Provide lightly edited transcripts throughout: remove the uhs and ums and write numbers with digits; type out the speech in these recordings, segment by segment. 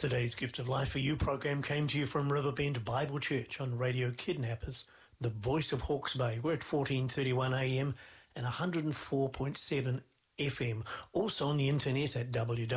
Today's Gift of Life for You program came to you from Riverbend Bible Church on Radio Kidnappers, the voice of Hawke's Bay. We're at 1431 AM and 104.7 FM. Also on the internet at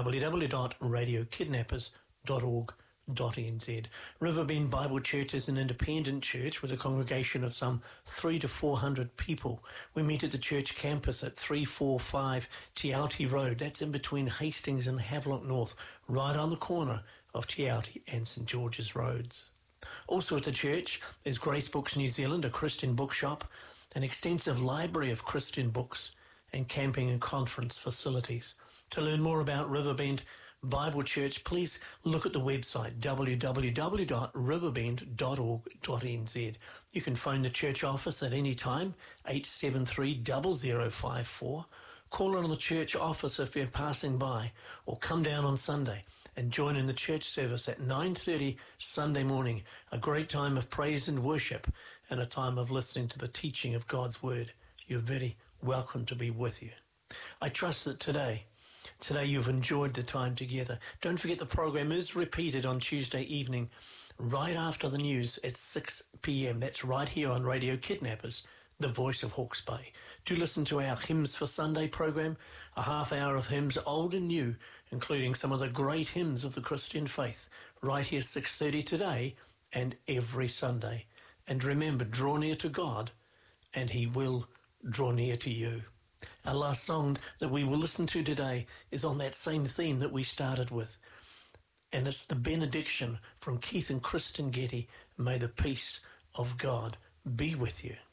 www.radiokidnappers.org.nz. Riverbend Bible Church is an independent church with a congregation of some 300 to 400 people. We meet at the church campus at 345 Te Aute Road. That's in between Hastings and Havelock North, right on the corner of Te Aute and St George's Roads. Also at the church is Grace Books New Zealand, a Christian bookshop, an extensive library of Christian books, and camping and conference facilities. To learn more about Riverbend Bible Church, please look at the website www.riverbend.org.nz. You can phone the church office at any time, 873-0054. Call on the church office if you're passing by, or come down on Sunday and join in the church service at 9:30 Sunday morning, a great time of praise and worship and a time of listening to the teaching of God's Word. You're very welcome to be with you. I trust that today you've enjoyed the time together. Don't forget the program is repeated on Tuesday evening right after the news at 6 p.m. That's right here on Radio Kidnappers, the voice of Hawke's Bay. Do listen to our Hymns for Sunday program, a half hour of hymns old and new, including some of the great hymns of the Christian faith, right here 6:30 today and every Sunday. And remember, draw near to God and He will draw near to you. Our last song that we will listen to today is on that same theme that we started with. And it's the benediction from Keith and Kristen Getty. May the peace of God be with you.